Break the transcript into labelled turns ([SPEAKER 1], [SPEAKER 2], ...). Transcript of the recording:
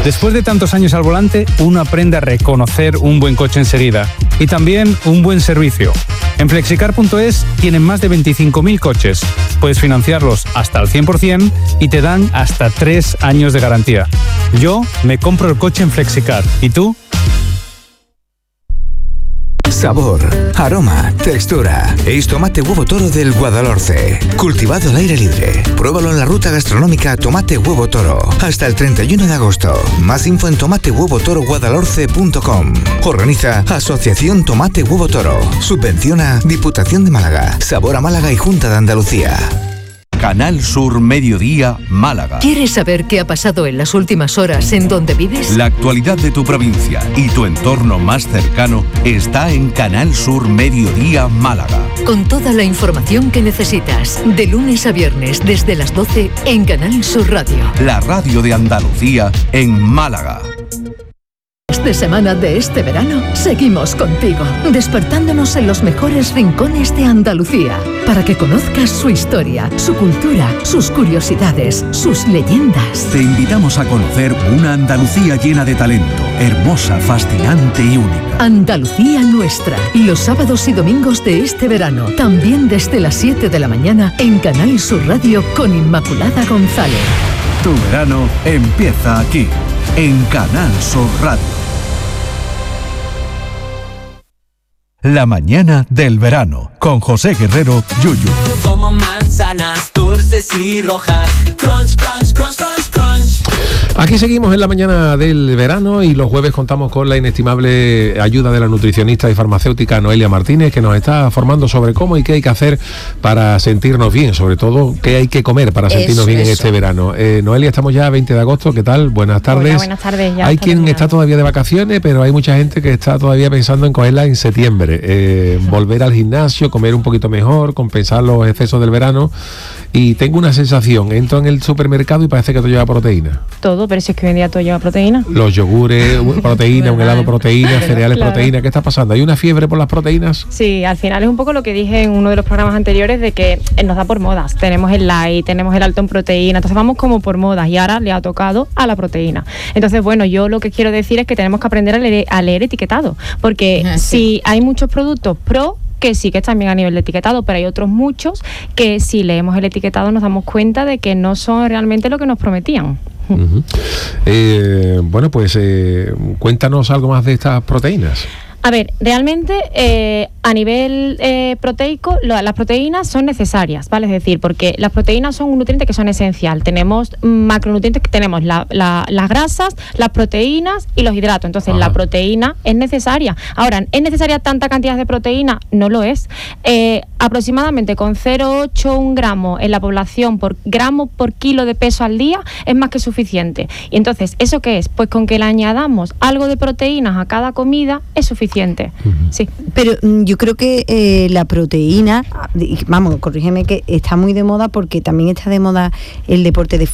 [SPEAKER 1] Después de tantos años al volante, uno aprende a reconocer un buen coche enseguida y también un buen servicio. En Flexicar.es tienen más de 25.000 coches. Puedes financiarlos hasta el 100% y te dan hasta 3 años de garantía. Yo me compro el coche en Flexicar. ¿Y tú?
[SPEAKER 2] Sabor, aroma, textura. Es Tomate Huevo Toro del Guadalhorce. Cultivado al aire libre. Pruébalo en la ruta gastronómica Tomate Huevo Toro. Hasta el 31 de agosto. Más info en tomatehuevotoroguadalhorce.com. Organiza Asociación Tomate Huevo Toro. Subvenciona Diputación de Málaga. Sabor a Málaga y Junta de Andalucía.
[SPEAKER 3] Canal Sur Mediodía, Málaga.
[SPEAKER 4] ¿Quieres saber qué ha pasado en las últimas horas en donde vives?
[SPEAKER 3] La actualidad de tu provincia y tu entorno más cercano está en Canal Sur Mediodía, Málaga.
[SPEAKER 4] Con toda la información que necesitas, de lunes a viernes desde las 12 en Canal Sur Radio.
[SPEAKER 3] La radio de Andalucía en Málaga.
[SPEAKER 4] De semana de este verano, seguimos contigo, despertándonos en los mejores rincones de Andalucía, para que conozcas su historia, su cultura, sus curiosidades, sus leyendas.
[SPEAKER 3] Te invitamos a conocer una Andalucía llena de talento, hermosa, fascinante y única.
[SPEAKER 4] Andalucía nuestra, los sábados y domingos de este verano, también desde las 7 de la mañana en Canal Sur Radio con Inmaculada González.
[SPEAKER 3] Tu verano empieza aquí, en Canal Sur Radio. La mañana del verano, con José Guerrero Yuyu.
[SPEAKER 5] Como manzanas dulces y rojas. Crunch, crunch, crunch, crunch, crunch.
[SPEAKER 6] Aquí seguimos en la mañana del verano y los jueves contamos con la inestimable ayuda de la nutricionista y farmacéutica Noelia Martínez, que nos está formando sobre cómo y qué hay que hacer para sentirnos bien, sobre todo qué hay que comer para sentirnos bien en este verano. Noelia, estamos ya a 20 de agosto, ¿qué tal? Buenas tardes.
[SPEAKER 7] Hola, buenas tardes. Ya
[SPEAKER 6] hay quien está todavía de vacaciones, pero hay mucha gente que está todavía pensando en cogerla en septiembre. Volver al gimnasio, comer un poquito mejor, compensar los excesos del verano. Y tengo una sensación, entro en el supermercado y parece que todo lleva proteína.
[SPEAKER 7] Todo, pero si es que hoy en día todo lleva proteína.
[SPEAKER 6] Los yogures, proteína, un helado proteína, cereales proteína. ¿Qué está pasando? ¿Hay una fiebre por las proteínas?
[SPEAKER 7] Sí, al final es un poco lo que dije en uno de los programas anteriores, de que nos da por modas. Tenemos el light, tenemos el alto en proteína, entonces vamos como por modas y ahora le ha tocado a la proteína. Entonces, bueno, yo lo que quiero decir es que tenemos que aprender a leer etiquetado, porque si hay muchos productos pro, que sí que están bien a nivel de etiquetado, pero hay otros muchos que si leemos el etiquetado nos damos cuenta de que no son realmente lo que nos prometían.
[SPEAKER 6] Uh-huh. Bueno, pues cuéntanos algo más de estas proteínas.
[SPEAKER 7] A ver, realmente a nivel proteico, las proteínas son necesarias, ¿vale? Es decir, porque las proteínas son un nutriente que son esencial. Tenemos macronutrientes que tenemos las grasas, las proteínas y los hidratos. Entonces, la proteína es necesaria. Ahora, ¿es necesaria tanta cantidad de proteína? No lo es. Aproximadamente con 0,81 gramos en la población por gramo por kilo de peso al día es más que suficiente. Y entonces, ¿eso qué es? Pues con que le añadamos algo de proteínas a cada comida es suficiente. Sí.
[SPEAKER 8] Pero yo creo que la proteína, vamos, corrígeme, que está muy de moda porque también está de moda el deporte de